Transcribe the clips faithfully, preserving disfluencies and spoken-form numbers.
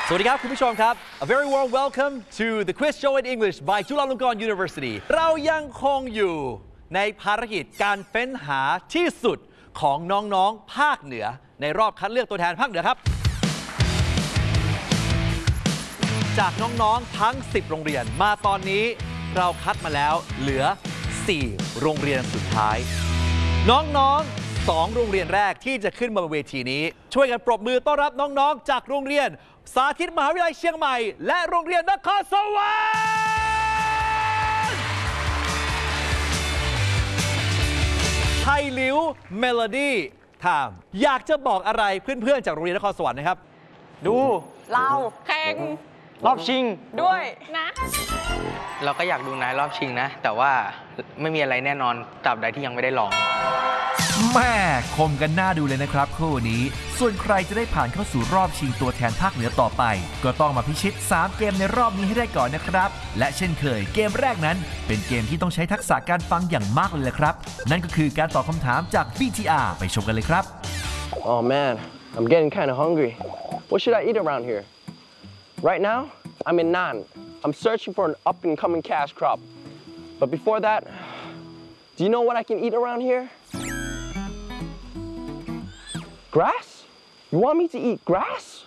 สวัสดีครับคุณผู้ชมครับ A very warm welcome to the Quiz Show in English by จุฬาลงกรณ์ University เรายังคงอยู่ในภารกิจการเฟ้นหาที่สุดของน้องๆภาคเหนือในรอบคัดเลือกตัวแทนภาคเหนือครับจากน้องๆทั้งสิบโรงเรียนมาตอนนี้เราคัดมาแล้วเหลือสี่โรงเรียนสุดท้ายน้องๆสองโรงเรียนแรกที่จะขึ้นมาบนเวทีนี้ช่วยกันปรบมือต้อนรับน้องๆจากโรงเรียนสาธิตมหาวิทยาลัยเชียงใหม่และโรงเรียนนครสวรรค์ไทยลิ้วเมโลดี้ถามอยากจะบอกอะไรเพื่อนๆจากโรงเรียนนครสวรรค์นะครับดูเราแข่งรอบชิงด้วยนะเราก็อยากดูนายรอบชิงนะแต่ว่าไม่มีอะไรแน่นอนตราบใดที่ยังไม่ได้ลองแม่คมกันหน้าดูเลยนะครับคู่นี้ส่วนใครจะได้ผ่านเข้าสู่รอบชิงตัวแทนภาคเหนือต่อไปก็ต้องมาพิชิตสามเกมในรอบนี้ให้ได้ก่อนนะครับและเช่นเคยเกมแรกนั้นเป็นเกมที่ต้องใช้ทักษะการฟังอย่างมากเลยแหละครับนั่นก็คือการตอบคำถามจาก วี ที อาร์ ไปชมกันเลยครับ Oh man, I'm getting kind of hungry. What should I eat around here? Right now, I'm in Nan. I'm searching for an up-and-coming cash crop. But before that, do you know what I can eat around here? Grass? You want me to eat grass?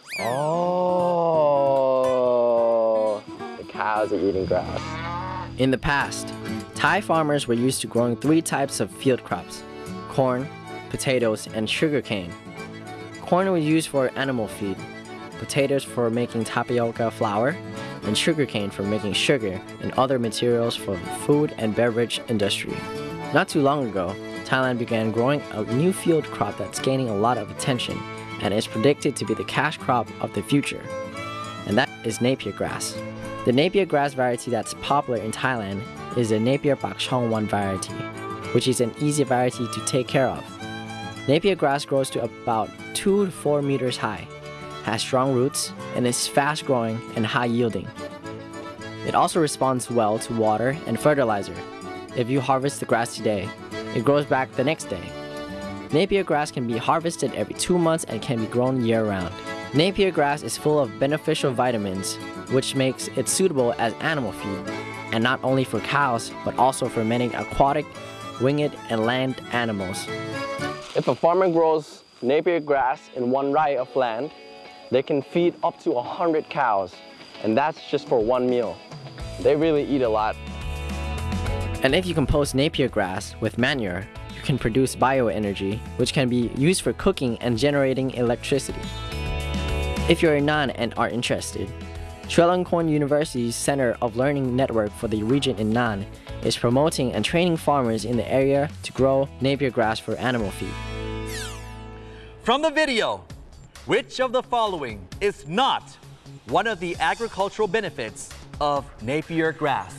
Oh, the cows are eating grass. In the past, Thai farmers were used to growing three types of field crops: corn, potatoes, and sugarcane. Corn was used for animal feed, potatoes for making tapioca flour, and sugarcane for making sugar and other materials for the food and beverage industry. Not too long ago, Thailand began growing a new field crop that's gaining a lot of attention and is predicted to be the cash crop of the future, and that is Napier grass. The Napier grass variety that's popular in Thailand is the Napier Pak Chong one variety, which is an easy variety to take care of. Napier grass grows to about two to four meters high, has strong roots, and is fast growing and high yielding. It also responds well to water and fertilizer. If you harvest the grass today, it grows back the next day. Napier grass can be harvested every two months and can be grown year-round. Napier grass is full of beneficial vitamins, which makes it suitable as animal feed, and not only for cows, but also for many aquatic, winged, and land animals. If a farmer grows Napier grass in one rai of land, they can feed up to one hundred cows, and that's just for one meal. They really eat a lot. And if you compose Napier grass with manure, you can produce bioenergy, which can be used for cooking and generating electricity. If you're in Nan and are interested, Chulalongkorn University's Center of Learning Network for the region in Nan is promoting and training farmers in the area to grow Napier grass for animal feed. From the video, which of the following is not one of the agricultural benefits of Napier grass?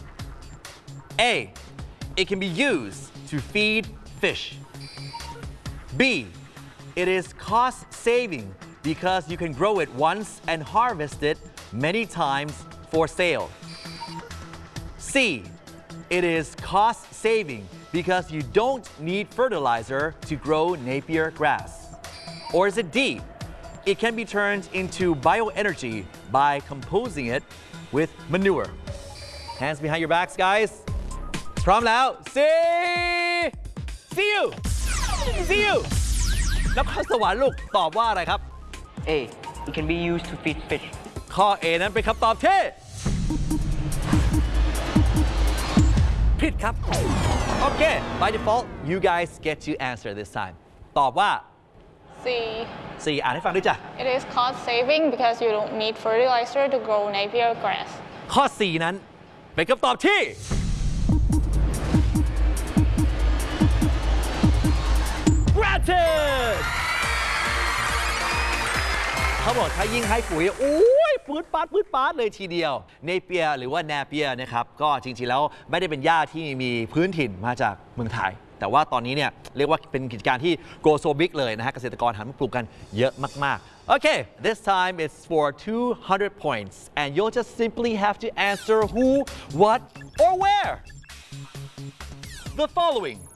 A. It can be used to feed fish. B. It is cost-saving because you can grow it once and harvest it many times for sale. C. It is cost-saving because you don't need fertilizer to grow Napier grass. Or is it D? It can be turned into bioenergy by composing it with manure. Hands behind your backs, guys. พร้อมแล้ว See See you See you นครสวรรค์ลูกตอบว่าอะไรครับ A. It can be used to feed fish ข้อ A นั้นเป็นคำตอบที่ผิดครับ โอเค by default you guys get to answer this time ตอบว่า C C อ่านให้ฟังด้วยจ้ะ It is cost saving because you don't need fertilizer to grow Napier grass ข้อ C นั้นเป็นคำตอบที่เขาบอกถ้ายิ่งให้ปุ๋ยโอ้ยปื๊ดปาดปื๊ดปาดเลยทีเดียวเนเปียหรือว่าแนเปียนะครับก็จริงๆแล้วไม่ได้เป็นหญ้าที่มีพื้นถิ่นมาจากเมืองไทยแต่ว่าตอนนี้เนี่ยเรียกว่าเป็นกิจการที่ go so big เลยนะฮะเกษตรกรหันมาปลูกกันเยอะมากๆโอเค this time it's for two hundred points and you'll just simply have to answer who, what or where. The following